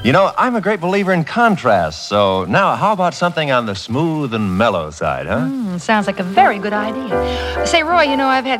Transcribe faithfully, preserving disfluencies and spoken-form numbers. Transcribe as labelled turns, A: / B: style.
A: You know, I'm a great believer in contrast, so now how about something on the smooth and mellow side, huh?
B: Mm, sounds like a very good idea. Say, Roy, you know, I've had